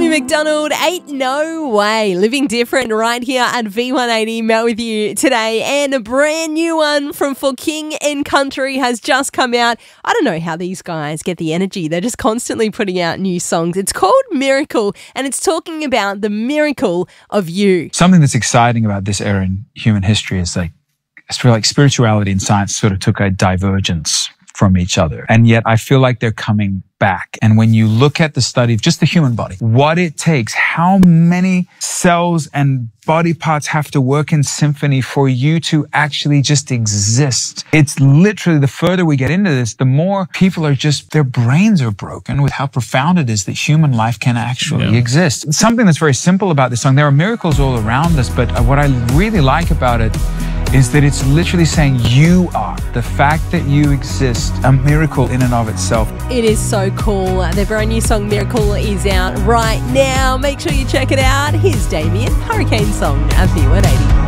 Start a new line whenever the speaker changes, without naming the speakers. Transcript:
Amy McDonald, Ain't No Way. Living different right here at V180. Mel with you today. And a brand new one from For King and Country has just come out. I don't know how these guys get the energy. They're just constantly putting out new songs. It's called Miracle, and it's talking about the miracle of you.
Something that's exciting about this era in human history is I feel like spirituality and science sort of took a divergence from each other. And yet I feel like they're coming back. And when you look at the study of just the human body, what it takes, how many cells and body parts have to work in symphony for you to actually just exist. It's literally, the further we get into this, the more people are just, their brains are broken with how profound it is that human life can actually exist. Something that's very simple about this song, there are miracles all around us, but what I really like about it is that it's literally saying you are. The fact that you exist, a miracle in and of itself.
It is so cool. Their brand new song Miracle is out right now. Make sure you check it out. Here's Damien, Hurricane Song at V180.